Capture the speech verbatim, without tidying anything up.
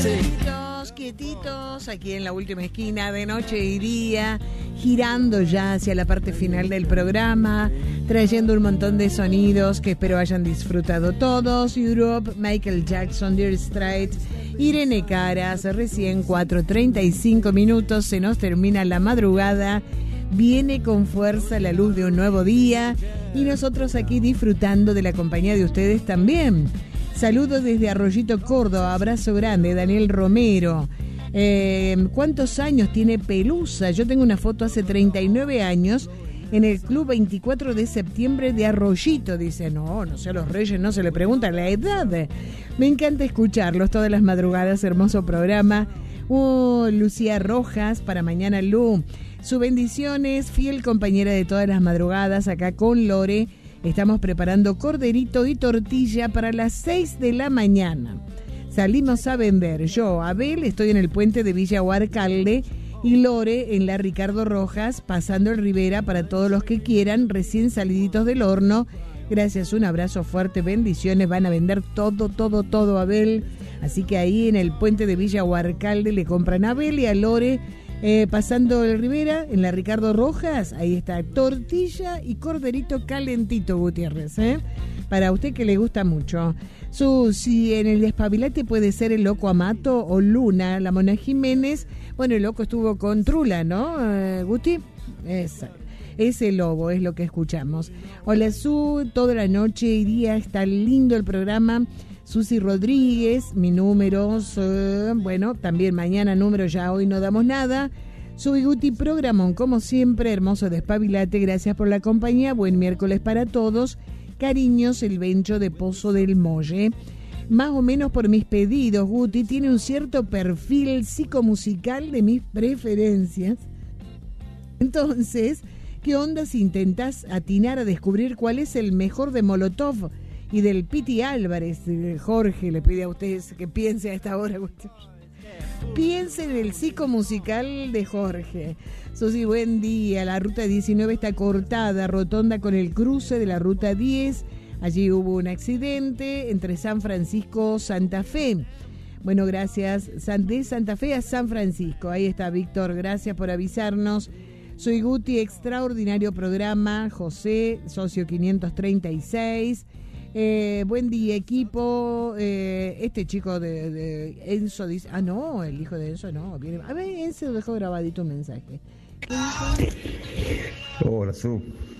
Quietitos, quietitos, aquí en la última esquina de noche y día, girando ya hacia la parte final del programa, trayendo un montón de sonidos que espero hayan disfrutado todos. Europe, Michael Jackson, Dire Straits, Irene Caras, recién cuatro treinta y cinco minutos, se nos termina la madrugada, viene con fuerza la luz de un nuevo día y nosotros aquí disfrutando de la compañía de ustedes también. Saludos desde Arroyito, Córdoba, abrazo grande, Daniel Romero. Eh, ¿Cuántos años tiene Pelusa? Yo tengo una foto hace treinta y nueve años en el Club veinticuatro de septiembre de Arroyito. Dice, no, no sé, a los Reyes no se le pregunta la edad. Me encanta escucharlos todas las madrugadas, hermoso programa. Oh, Lucía Rojas, para mañana Lu. Su bendición es fiel compañera de todas las madrugadas, acá con Lore. Estamos preparando corderito y tortilla para las seis de la mañana. Salimos a vender. Yo, Abel, estoy en el puente de Villa Huarcalde y Lore en la Ricardo Rojas, pasando el Rivera para todos los que quieran, recién saliditos del horno. Gracias, un abrazo fuerte, bendiciones. Van a vender todo, todo, todo, Abel. Así que ahí en el puente de Villa Huarcalde le compran a Abel y a Lore. Eh, pasando el Rivera, en la Ricardo Rojas, ahí está, tortilla y corderito calentito, Gutiérrez, ¿eh? Para usted que le gusta mucho. Su, si en el despabilate puede ser el Loco Amato o Luna, la Mona Jiménez. Bueno, el Loco estuvo con Trula, ¿no, eh, Guti? Esa. Ese lobo es lo que escuchamos. Hola, Su, toda la noche y día está lindo el programa. Susi Rodríguez, mi número, uh, bueno, también mañana número, ya hoy no damos nada. Soy Guti, programón, como siempre, hermoso despabilate, gracias por la compañía, buen miércoles para todos. Cariños, el Bencho de Pozo del Molle. Más o menos por mis pedidos, Guti tiene un cierto perfil psicomusical de mis preferencias. Entonces, ¿qué onda si intentás atinar a descubrir cuál es el mejor de Molotov y del Piti Álvarez? Jorge le pide a ustedes que piense a esta hora. Piense en el psicomusical de Jorge. Susi, buen día. La ruta diecinueve está cortada, rotonda con el cruce de la ruta diez. Allí hubo un accidente entre San Francisco, Santa Fe. Bueno, gracias. De Santa Fe a San Francisco. Ahí está, Víctor. Gracias por avisarnos. Soy Guti, extraordinario programa. José, socio quinientos treinta y seis. Eh, buen día, equipo. Eh, este chico de, de Enzo dice, ah, no, el hijo de Enzo no. Viene, a ver, Enzo dejó grabadito un mensaje. Hola, Su.